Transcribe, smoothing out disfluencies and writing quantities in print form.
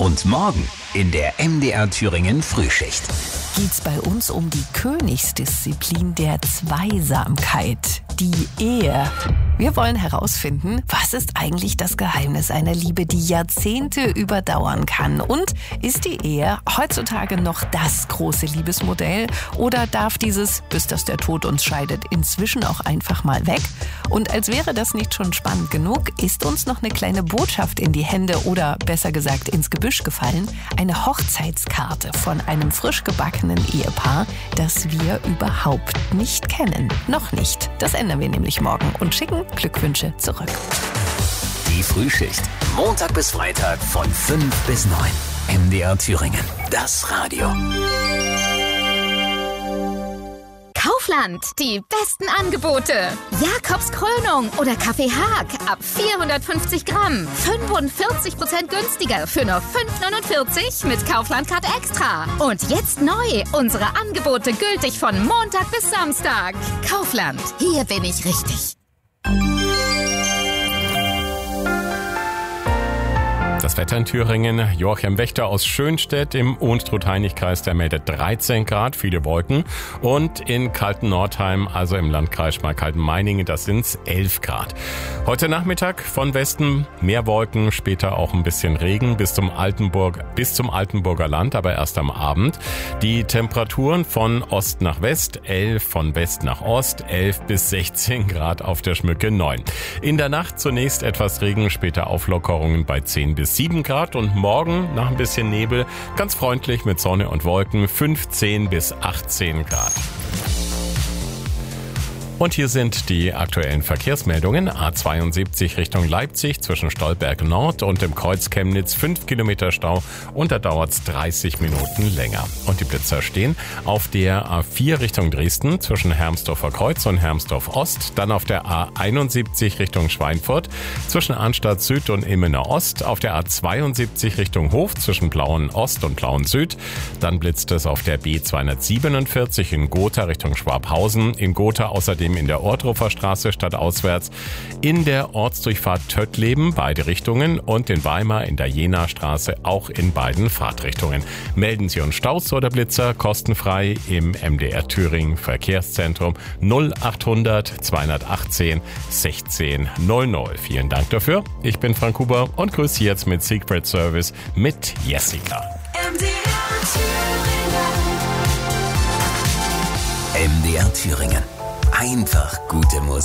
Und morgen in der MDR Thüringen Frühschicht. Geht's bei uns um die Königsdisziplin der Zweisamkeit, die Ehe. Wir wollen herausfinden, was ist eigentlich das Geheimnis einer Liebe, die Jahrzehnte überdauern kann? Und ist die Ehe heutzutage noch das große Liebesmodell? Oder darf dieses, bis dass der Tod uns scheidet, inzwischen auch einfach mal weg? Und als wäre das nicht schon spannend genug, ist uns noch eine kleine Botschaft in die Hände oder besser gesagt ins Gebüsch gefallen. Eine Hochzeitskarte von einem frisch gebackenen Ehepaar, das wir überhaupt nicht kennen. Noch nicht. Das ändern wir nämlich morgen und schicken Glückwünsche zurück. Die Frühschicht. Montag bis Freitag von 5 bis 9. MDR Thüringen. Das Radio. Kaufland, die besten Angebote. Jakobs Krönung oder Kaffee Haag ab 450 Gramm. 45% günstiger für nur 5,49 mit Kaufland-Card Extra. Und jetzt neu, unsere Angebote gültig von Montag bis Samstag. Kaufland, hier bin ich richtig. Das Wetter in Thüringen, Joachim Wächter aus Schönstedt im Unstrut-Heinig-Kreis, der meldet 13 Grad, viele Wolken. Und in Kalten-Nordheim, also im Landkreis Schmalkalden-Meiningen, das sind's 11 Grad. Heute Nachmittag von Westen mehr Wolken, später auch ein bisschen Regen bis zum Altenburger Land, aber erst am Abend. Die Temperaturen von Ost nach West, 11, von West nach Ost, 11 bis 16 Grad auf der Schmücke 9. In der Nacht zunächst etwas Regen, später Auflockerungen bei 10 bis 7 Grad und morgen nach ein bisschen Nebel ganz freundlich mit Sonne und Wolken 15 bis 18 Grad. Und hier sind die aktuellen Verkehrsmeldungen. A72 Richtung Leipzig zwischen Stolberg Nord und dem Kreuz Chemnitz 5 Kilometer Stau und da dauert's 30 Minuten länger. Und die Blitzer stehen auf der A4 Richtung Dresden zwischen Hermsdorfer Kreuz und Hermsdorf Ost, dann auf der A71 Richtung Schweinfurt zwischen Arnstadt Süd und Ilmenau Ost, auf der A72 Richtung Hof zwischen Plauen Ost und Plauen Süd, dann blitzt es auf der B247 in Gotha Richtung Schwabhausen, in Gotha außerdem in der Orthofer Straße stadtauswärts, in der Ortsdurchfahrt Töttleben beide Richtungen und in Weimar in der Jena Straße auch in beiden Fahrtrichtungen. Melden Sie uns Staus oder Blitzer kostenfrei im MDR Thüringen Verkehrszentrum 0800 218 16 00. Vielen Dank dafür. Ich bin Frank Huber und grüße jetzt mit Secret Service mit Jessica. MDR Thüringen. Einfach gute Musik.